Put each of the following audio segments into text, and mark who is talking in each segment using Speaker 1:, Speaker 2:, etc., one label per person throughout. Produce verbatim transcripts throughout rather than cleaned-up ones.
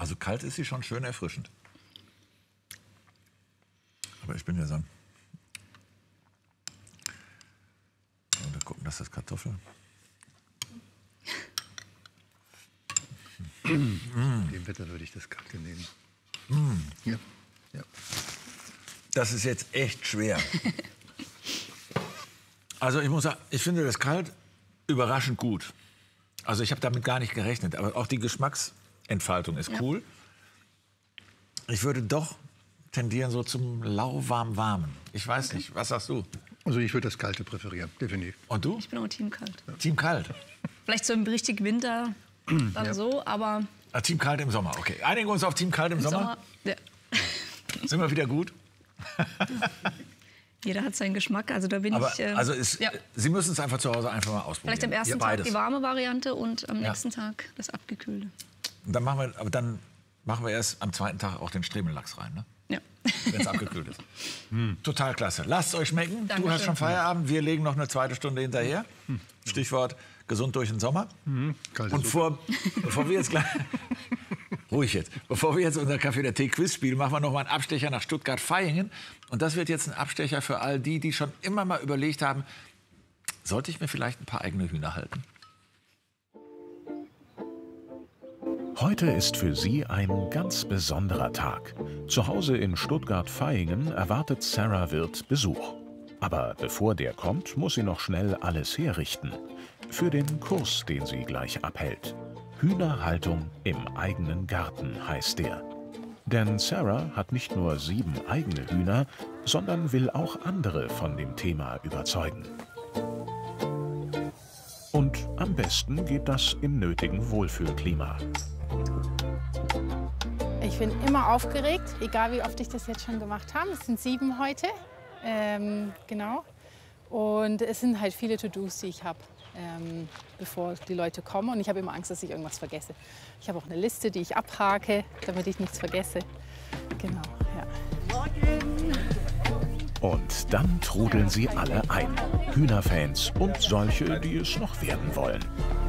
Speaker 1: Also kalt ist sie schon schön erfrischend. Aber ich bin ja so ein... Und wir gucken, dass das Kartoffel...
Speaker 2: In dem Wetter würde ich das Kalte nehmen.
Speaker 1: Mm.
Speaker 2: Ja. Ja.
Speaker 1: Das ist jetzt echt schwer. Also ich muss sagen, ich finde das kalt überraschend gut. Also ich habe damit gar nicht gerechnet. Aber auch die Geschmacksentfaltung ist cool. Ich würde doch tendieren so zum lauwarm-warmen. Ich weiß
Speaker 3: Okay.
Speaker 1: nicht, was sagst du?
Speaker 2: Also ich würde das Kalte präferieren, definitiv.
Speaker 1: Und du?
Speaker 3: Ich bin auch Team Kalt.
Speaker 1: Team kalt.
Speaker 3: Vielleicht so im richtig Winter dann
Speaker 2: Ja.
Speaker 3: so, aber
Speaker 1: Ah, Team kalt im Sommer, okay. Einigen wir uns auf Team kalt im,
Speaker 3: im
Speaker 1: Sommer.
Speaker 3: Sommer, ja.
Speaker 1: Sind wir wieder gut?
Speaker 3: Jeder hat seinen Geschmack. Also da bin
Speaker 1: Aber
Speaker 3: ich. Äh,
Speaker 1: also ist,
Speaker 3: ja.
Speaker 1: Sie müssen es einfach zu Hause einfach mal ausprobieren.
Speaker 3: Vielleicht am ersten
Speaker 1: Ja,
Speaker 3: Tag
Speaker 1: beides.
Speaker 3: die warme Variante und am
Speaker 1: Ja.
Speaker 3: nächsten Tag das abgekühlte.
Speaker 1: Und dann machen wir, aber dann machen wir erst am zweiten Tag auch den Stremellachs rein, ne?
Speaker 3: Ja.
Speaker 1: Wenn es abgekühlt ist. Total klasse. Lasst es euch schmecken. Du
Speaker 3: Dankeschön.
Speaker 1: hast schon Feierabend. Wir legen noch eine zweite Stunde hinterher. Stichwort gesund durch den Sommer.
Speaker 2: Kalte
Speaker 1: Und
Speaker 2: Suppe.
Speaker 1: vor, bevor wir jetzt gleich... Ruhig jetzt. Bevor wir jetzt unser Kaffee der Tee-Quiz spielen, machen wir noch mal einen Abstecher nach Stuttgart-Vaihingen. Und das wird jetzt ein Abstecher für all die, die schon immer mal überlegt haben, sollte ich mir vielleicht ein paar eigene Hühner halten?
Speaker 4: Heute ist für sie ein ganz besonderer Tag. Zu Hause in Stuttgart-Vaihingen erwartet Sarah Wirth Besuch. Aber bevor der kommt, muss sie noch schnell alles herrichten. Für den Kurs, den sie gleich abhält. Hühnerhaltung im eigenen Garten heißt der. Denn Sarah hat nicht nur sieben eigene Hühner, sondern will auch andere von dem Thema überzeugen. Und am besten geht das im nötigen Wohlfühlklima.
Speaker 5: Ich bin immer aufgeregt, egal wie oft ich das jetzt schon gemacht habe. Es sind sieben heute, ähm, genau. Und es sind halt viele To-Dos, die ich habe, ähm, bevor die Leute kommen. Und ich habe immer Angst, dass ich irgendwas vergesse. Ich habe auch eine Liste, die ich abhake, damit ich nichts vergesse. Genau, ja.
Speaker 4: Und dann trudeln sie alle ein. Hühnerfans und solche, die es noch werden wollen.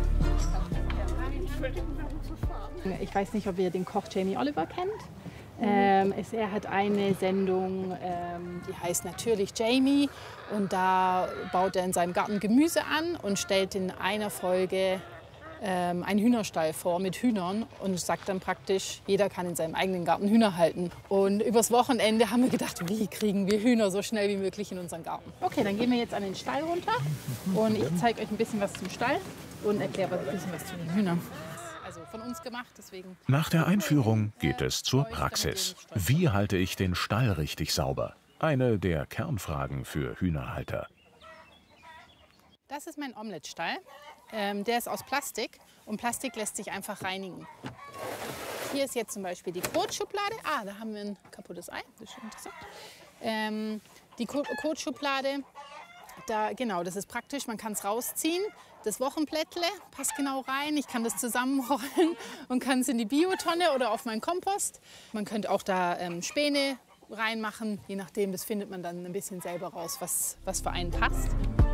Speaker 5: Ich weiß nicht, ob ihr den Koch Jamie Oliver kennt. Ähm, es, er hat eine Sendung, ähm, die heißt natürlich Jamie. Und da baut er in seinem Garten Gemüse an und stellt in einer Folge ähm, einen Hühnerstall vor mit Hühnern und sagt dann praktisch, jeder kann in seinem eigenen Garten Hühner halten. Und übers Wochenende haben wir gedacht, wie kriegen wir Hühner so schnell wie möglich in unseren Garten. Okay, dann gehen wir jetzt an den Stall runter und ich zeige euch ein bisschen was zum Stall und erkläre ein bisschen was zu den Hühnern. Also von uns gemacht, deswegen.
Speaker 4: Nach der Einführung geht es zur Praxis. Wie halte ich den Stall richtig sauber? Eine der Kernfragen für Hühnerhalter.
Speaker 5: Das ist mein Omelettstall. Ähm, der ist aus Plastik und Plastik lässt sich einfach reinigen. Hier ist jetzt zum Beispiel die Kotschublade. Ah, da haben wir ein kaputtes Ei. Das ist schon interessant. Ähm, die Ko- Kotschublade, da, genau, das ist praktisch. Man kann es rausziehen. Das Wochenblättle passt genau rein. Ich kann das zusammenrollen und kann es in die Biotonne oder auf meinen Kompost. Man könnte auch da ähm, Späne reinmachen. Je nachdem, das findet man dann ein bisschen selber raus, was, was für einen passt.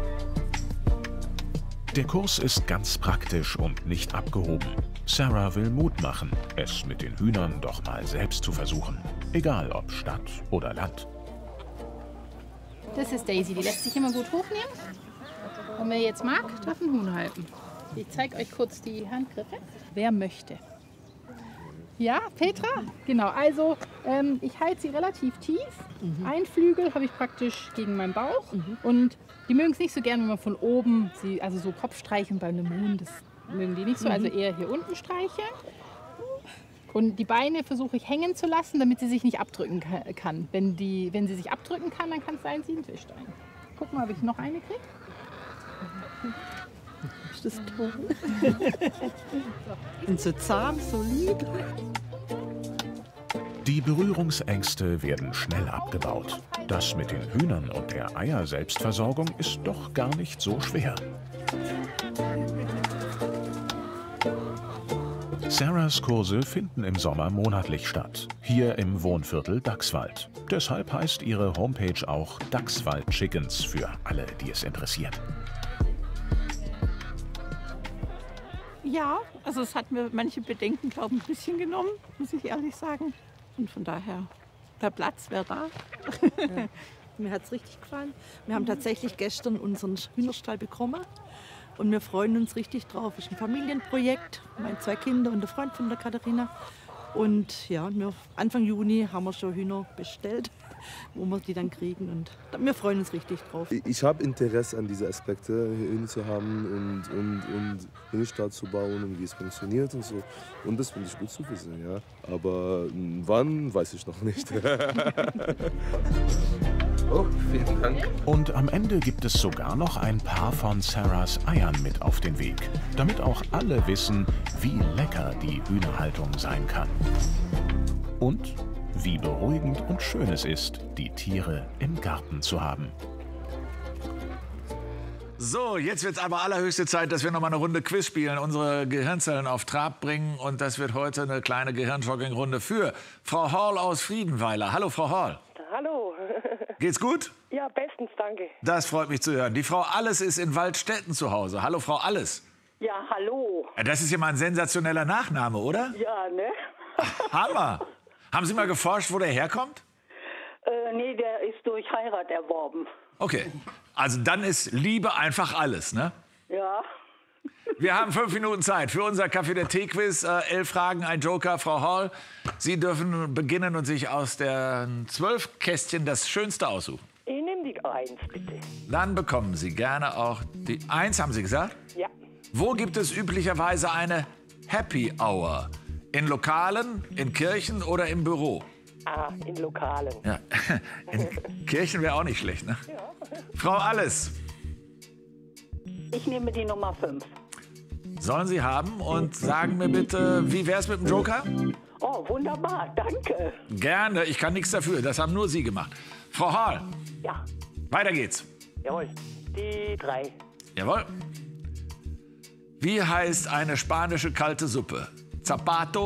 Speaker 4: Der Kurs ist ganz praktisch und nicht abgehoben. Sarah will Mut machen, es mit den Hühnern doch mal selbst zu versuchen. Egal ob Stadt oder Land.
Speaker 5: Das ist Daisy, die lässt sich immer gut hochnehmen. Und wer jetzt mag, darf einen Huhn halten. Ich zeige euch kurz die Handgriffe. Wer möchte? Ja, Petra? Genau, also ähm, ich halte sie relativ tief. Mhm. Ein Flügel habe ich praktisch gegen meinen Bauch. Mhm. Und die mögen es nicht so gern, wenn man von oben, sie, also so Kopfstreichen beim Lemon, das mögen die nicht so. Mhm. Also eher hier unten streicheln. Und die Beine versuche ich hängen zu lassen, damit sie sich nicht abdrücken kann. Wenn, die, wenn sie sich abdrücken kann, dann kann es sein, sie in den Tisch steigen. Guck mal, ob ich noch eine kriege.
Speaker 6: Ist das toll? Und so zahm, so lieb.
Speaker 4: Die Berührungsängste werden schnell abgebaut. Das mit den Hühnern und der Eier-Selbstversorgung ist doch gar nicht so schwer. Sarahs Kurse finden im Sommer monatlich statt, hier im Wohnviertel Dachswald. Deshalb heißt ihre Homepage auch Dachswald Chickens für alle, die es interessiert.
Speaker 6: Ja, also es hat mir manche Bedenken, glaube ich, ein bisschen genommen, muss ich ehrlich sagen. Und von daher, der Platz wäre da.
Speaker 7: Ja. Mir hat es richtig gefallen. Wir haben tatsächlich gestern unseren Hühnerstall bekommen. Und wir freuen uns richtig drauf. Es ist ein Familienprojekt. Meine zwei Kinder und der Freund von der Katharina. Und ja, wir, Anfang Juni haben wir schon Hühner bestellt, wo wir die dann kriegen. Und wir freuen uns richtig drauf.
Speaker 8: Ich habe Interesse an diese Aspekte, Hühner zu haben und, und, und Hühnerstall zu bauen und wie es funktioniert und so. Und das finde ich gut zu wissen, ja. Aber wann, weiß ich noch nicht. Oh, vielen Dank.
Speaker 4: Und am Ende gibt es sogar noch ein paar von Sarahs Eiern mit auf den Weg, damit auch alle wissen, wie lecker die Hühnerhaltung sein kann. Und wie beruhigend und schön es ist, die Tiere im Garten zu haben.
Speaker 1: So, jetzt wird es aber allerhöchste Zeit, dass wir noch mal eine Runde Quiz spielen, unsere Gehirnzellen auf Trab bringen. Und das wird heute eine kleine Gehirnjogging-Runde für Frau Hall aus Friedenweiler. Hallo, Frau Hall.
Speaker 9: Hallo.
Speaker 1: Geht's gut?
Speaker 9: Ja, bestens, danke.
Speaker 1: Das freut mich zu hören. Die Frau Alles ist in Waldstätten zu Hause. Hallo, Frau Alles.
Speaker 9: Ja, hallo.
Speaker 1: Das ist ja mal ein sensationeller Nachname, oder?
Speaker 9: Ja, ne?
Speaker 1: Hammer. Haben Sie mal geforscht, wo der herkommt?
Speaker 9: Äh, nee, der ist durch Heirat erworben.
Speaker 1: Okay, also dann ist Liebe einfach alles, ne?
Speaker 9: Ja.
Speaker 1: Wir haben fünf Minuten Zeit für unser Café der Tee-Quiz. Äh, elf Fragen, ein Joker. Frau Hall, Sie dürfen beginnen und sich aus den zwölf Kästchen das Schönste aussuchen.
Speaker 9: Ich nehme die Eins, bitte.
Speaker 1: Dann bekommen Sie gerne auch die Eins, haben Sie gesagt?
Speaker 9: Ja.
Speaker 1: Wo gibt es üblicherweise eine Happy Hour? In Lokalen, in Kirchen oder im Büro?
Speaker 9: Ah, in Lokalen.
Speaker 1: Ja, in Kirchen wäre auch nicht schlecht, ne?
Speaker 9: Ja.
Speaker 1: Frau Alles.
Speaker 9: Ich nehme die Nummer fünf.
Speaker 1: Sollen Sie haben und sagen mir bitte, wie wär's mit dem Joker?
Speaker 9: Oh, wunderbar, danke.
Speaker 1: Gerne, ich kann nichts dafür, das haben nur Sie gemacht. Frau Hall.
Speaker 9: Ja.
Speaker 1: Weiter geht's.
Speaker 9: Jawohl, die drei.
Speaker 1: Jawohl. Wie heißt eine spanische kalte Suppe? Zapato